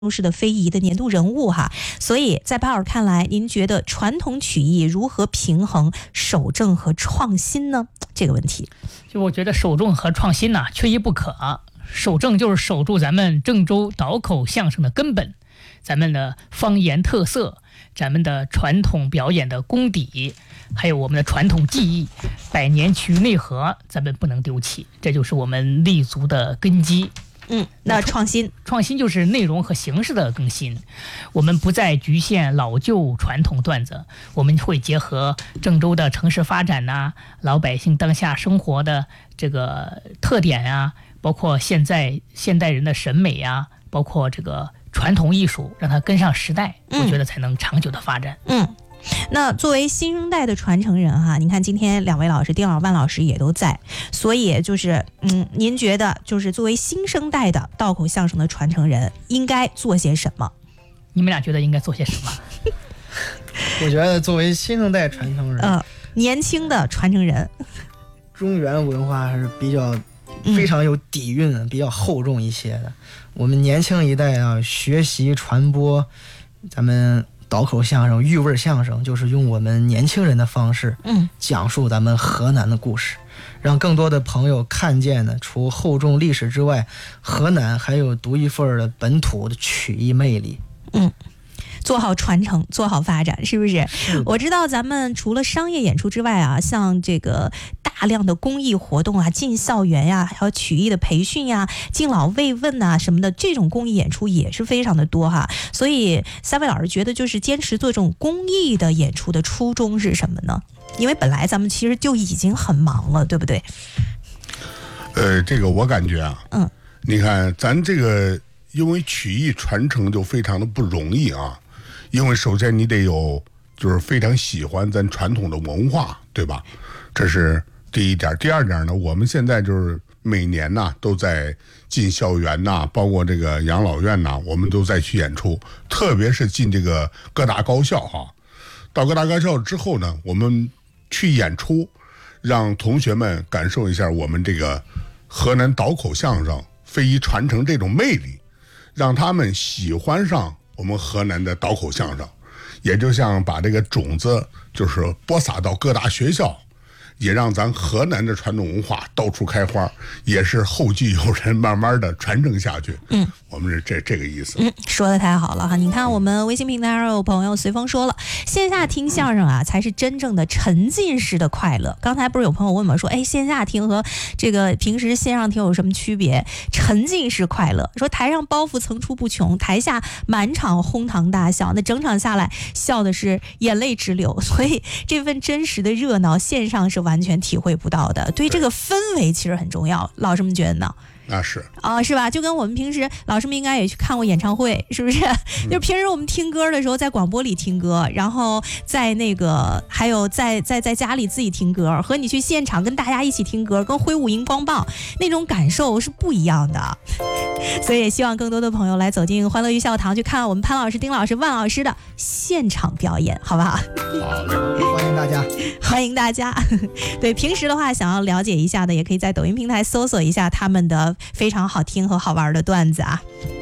市的非遗的年度人物哈，所以在潘老师看来，您觉得传统曲艺如何平衡守正和创新呢？这个问题， 就我觉得守正和创新缺一不可。守正就是守住咱们郑州倒口相声的根本，咱们的方言特色，咱们的传统表演的功底，还有我们的传统技艺，百年曲艺内核，咱们不能丢弃，这就是我们立足的根基。 那创新就是内容和形式的更新，我们不再局限老旧传统段子，我们会结合郑州的城市发展老百姓当下生活的这个特点包括现代人的审美包括这个传统艺术，让它跟上时代，我觉得才能长久的发展。 那作为新生代的传承人您看今天两位老师丁老万老师也都在，所以就是您觉得就是作为新生代的道口相声的传承人应该做些什么？ 你们俩觉得应该做些什么？ 我觉得作为新生代传承人， 年轻的传承人， 中原文化还是非常有底蕴，比较厚重一些的。我们年轻一代学习传播咱们倒口相声、韵味相声，就是用我们年轻人的方式，讲述咱们河南的故事，让更多的朋友看见呢，除厚重历史之外，河南还有独一份的本土的曲艺魅力。 做好传承，做好发展，是不是？我知道咱们除了商业演出之外像这个大量的公益活动进校园还有曲艺的培训敬老慰问什么的，这种公益演出也是非常的多所以三位老师觉得就是坚持做这种公益的演出的初衷是什么呢？因为本来咱们其实就已经很忙了，对不对？ 这个我感觉你看咱这个因为曲艺传承就非常的不容易因为首先你得有就是非常喜欢咱传统的文化，对吧？这是第一点。第二点呢，我们现在就是每年都在进校园包括这个养老院我们都在去演出，特别是进这个各大高校到各大高校之后呢，我们去演出，让同学们感受一下我们这个河南倒口相声非遗传承这种魅力，让他们喜欢上我们河南的倒口相声，也就像把这个种子就是播撒到各大学校，也让咱河南的传统文化到处开花，也是后继有人，慢慢的传承下去。我们是这个意思。 说的太好了你看我们微信平台上有朋友随风说了，线下听相声才是真正的沉浸式的快乐。刚才不是有朋友问我说，线下听和这个平时线上听有什么区别？沉浸式快乐，说台上包袱层出不穷，台下满场哄堂大笑，那整场下来笑的是眼泪直流，所以这份真实的热闹线上是完全体会不到的。对这个氛围其实很重要，老师们觉得呢？ 那是是吧？就跟我们平时老师们应该也去看过演唱会，是不是？就是平时我们听歌的时候，在广播里听歌，然后在那个还有在家里自己听歌，和你去现场跟大家一起听歌，跟挥舞荧光棒那种感受是不一样的。所以也希望更多的朋友来走进欢乐寓笑堂，去看我们潘老师、丁老师、万老师的现场表演，好不好？ 好嘞， 欢迎大家， 欢迎大家。对，平时的话想要了解一下的，也可以在抖音平台搜索一下他们的非常好听和好玩的段子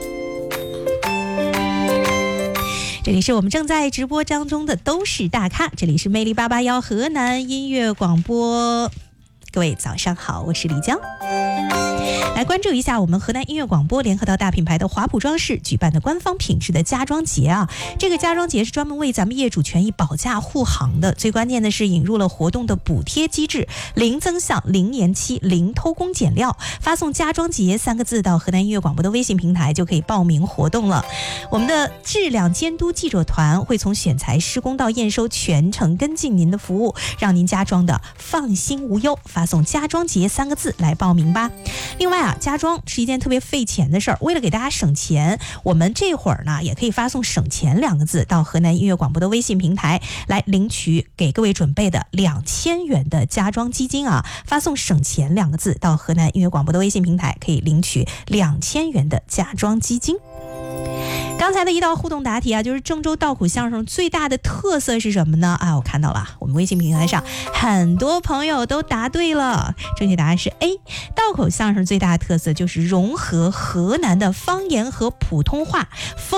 这里是我们正在直播当中的都是大咖，这里是魅力881河南音乐广播。各位早上好，我是李江。来关注一下我们河南音乐广播联合到大品牌的华普装饰举办的官方品质的家装节这个家装节是专门为咱们业主权益保驾护航的，最关键的是引入了活动的补贴机制，零增项、零延期、零偷工减料，发送家装节3个字到河南音乐广播的微信平台就可以报名活动了。我们的质量监督记者团会从选材、施工到验收全程跟进您的服务，让您家装的放心无忧，发送家装节3个字来报名吧。另外家装是一件特别费钱的事儿，为了给大家省钱，我们这会儿呢也可以发送省钱2个字到河南音乐广播的微信平台来领取给各位准备的2000元的家装基金发送省钱2个字到河南音乐广播的微信平台可以领取2000元的家装基金。刚刚才的一道互动答题啊，就是郑州道口相声最大的特色是什么呢？我看到了，我们微信平台上很多朋友都答对了，正确答案是 A。道口相声最大的特色就是融合河南的方言和普通话。